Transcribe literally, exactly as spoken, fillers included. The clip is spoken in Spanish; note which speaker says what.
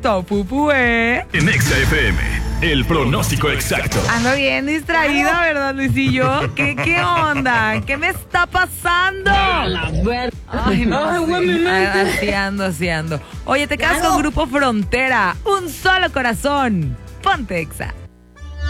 Speaker 1: esto, Pupue.
Speaker 2: En Exa F M, el pronóstico exacto.
Speaker 1: Ando bien distraída, ¿verdad, Luisillo? ¿Qué, qué onda? ¿Qué me está pasando? Ay, no, sí. Así ando, así ando. Oye, te quedas con Grupo Frontera. Un solo corazón. Ponte Exa.